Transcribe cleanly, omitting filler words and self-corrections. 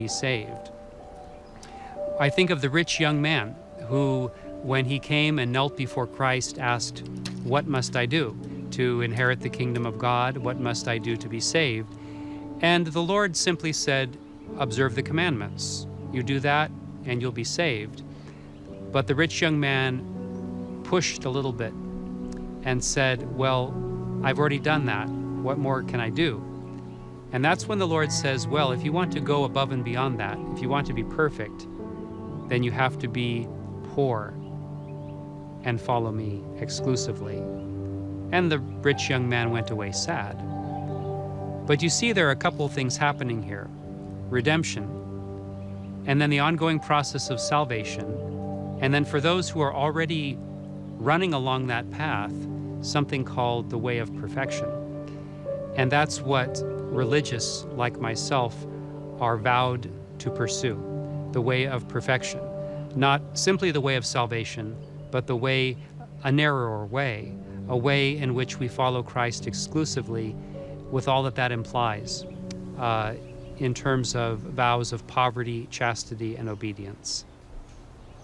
be saved. I think of the rich young man who, when he came and knelt before Christ, asked, "What must I do to inherit the kingdom of God? What must I do to be saved?" And the Lord simply said, "Observe the commandments. You do that and you'll be saved." But the rich young man pushed a little bit and said, "Well, I've already done that. What more can I do?" And that's when the Lord says, well, if you want to go above and beyond that, if you want to be perfect, then you have to be poor and follow me exclusively. And the rich young man went away sad. But you see, there are a couple of things happening here. Redemption, and then the ongoing process of salvation. And then for those who are already running along that path, something called the way of perfection. And that's what religious like myself are vowed to pursue, the way of perfection. Not simply the way of salvation, but the way, a narrower way, a way in which we follow Christ exclusively with all that that implies in terms of vows of poverty, chastity, and obedience.